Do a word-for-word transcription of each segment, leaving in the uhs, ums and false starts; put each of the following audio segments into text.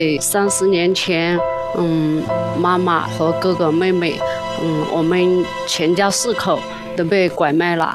三十年前，嗯，妈妈和哥哥妹妹，嗯，我们全家四口都被拐卖了。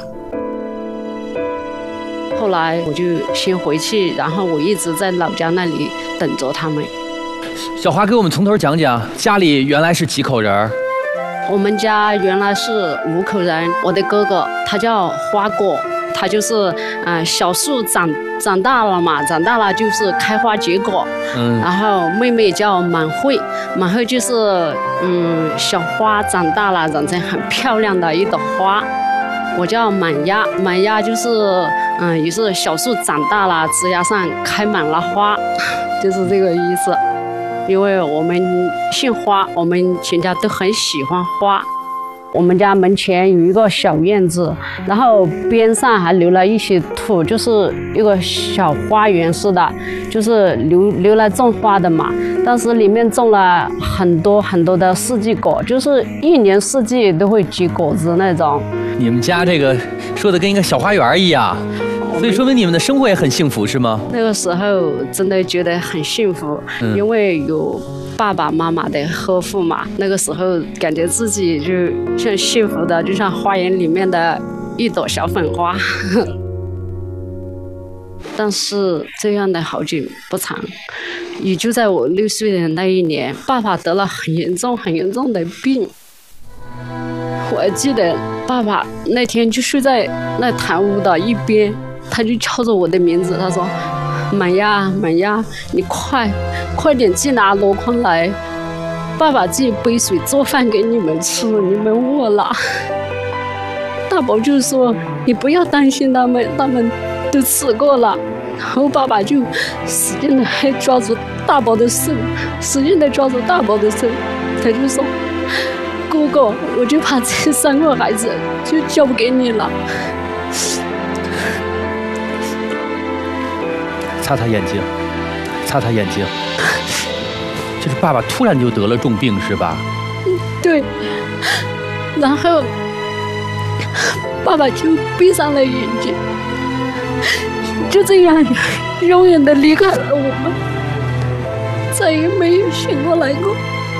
后来我就先回去，然后我一直在老家那里等着他们。 小花给我们从头讲讲，家里原来是几口人？ 我们家原来是五口人，我的哥哥他叫花果，他就是，嗯、呃，小树长长大了嘛，长大了就是开花结果。嗯，然后妹妹叫满慧，满慧就是，嗯，小花长大了，长成很漂亮的一朵花。我叫满丫，满丫就是，嗯，也是小树长大了，枝丫上开满了花，就是这个意思。因为我们姓花，我们全家都很喜欢花。我们家门前有一个小院子，然后边上还留了一些土，就是一个小花园似的，就是留留来种花的嘛。但是里面种了很多很多的四季果，就是一年四季都会结果子那种。 你们家这个说的跟一个小花园一样，所以说明你们的生活也很幸福，是吗？ 那个时候真的觉得很幸福，嗯、因为有爸爸妈妈的呵护嘛。那个时候感觉自己就像幸福的，就像花园里面的一朵小粉花。但是这样的好景不长，也就在我六岁的那一年，爸爸得了很严重很严重的病。我还记得爸爸那天就睡在那堂屋的一边，他就叫着我的名字，他说：“满丫，满丫，你快快点去拿箩筐来，爸爸自己背水做饭给你们吃，你们饿了。”大伯就说：“你不要担心他们，他们都吃过了。”然后爸爸就使劲的还抓住大伯的手，使劲的抓住大伯的手，他就说：“哥哥，我就把这三个孩子就交给你了。” 擦擦眼睛，擦擦眼睛。就是爸爸突然就得了重病，是吧？ 对。然后爸爸就闭上了眼睛，就这样永远的离开了我们，再也没有醒过来过。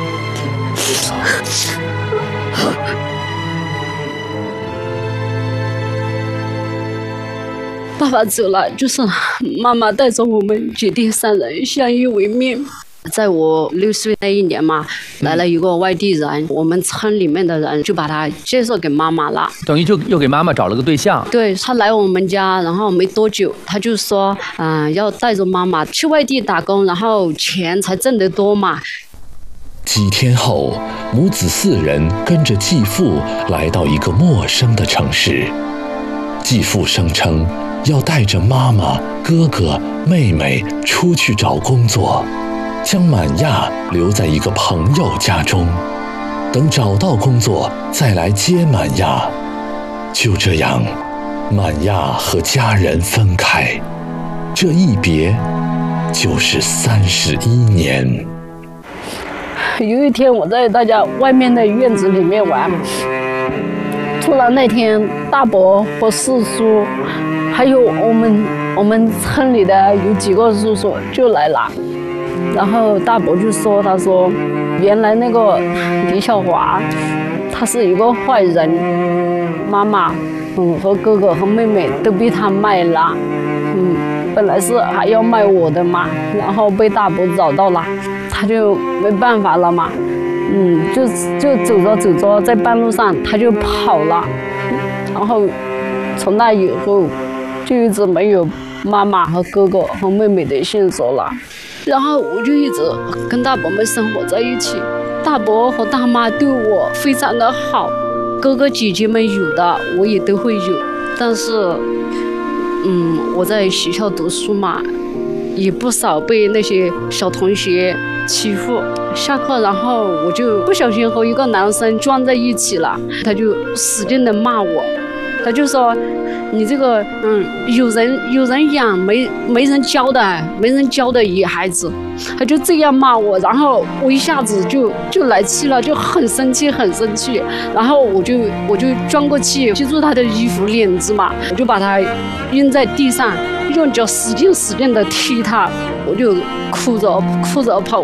爸爸走了，就是妈妈带着我们姐弟三人相依为命。在我六岁那一年嘛，来了一个外地人，我们村里面的人就把他介绍给妈妈了， 等于就又给妈妈找了个对象。 对，他来我们家，然后没多久，他就说，嗯、呃，要带着妈妈去外地打工，然后钱才挣得多嘛。 几天后，母子四人跟着继父来到一个陌生的城市。继父声称要带着妈妈、哥哥、妹妹出去找工作，将满亚留在一个朋友家中，等找到工作再来接满亚。就这样，满亚和家人分开，这一别就是三十一年。 有一天我在大家外面的院子里面玩，突然那天大伯和四叔还有我们我们村里的有几个叔叔就来了，然后大伯就说，他说原来那个李小华他是一个坏人，妈妈嗯和哥哥和妹妹都被他卖了，嗯本来是还要卖我的嘛，然后被大伯找到了，他就没办法了嘛，嗯就就走着走着在半路上他就跑了，然后从那以后就一直没有妈妈和哥哥和妹妹的线索了。然后我就一直跟大伯们生活在一起，大伯和大妈对我非常的好，哥哥姐姐们有的我也都会有，但是嗯我在学校读书嘛，也不少被那些小同学欺负。下课然后我就不小心和一个男生撞在一起了，他就使劲的骂我，他就说你这个嗯有人有人养没没人教的没人教的野孩子，他就这样骂我，然后我一下子就就来气了，就很生气很生气，然后我就我就钻过去接住他的衣服领子嘛，我就把他扔在地上，用脚使劲使劲的踢他，我就哭着哭着跑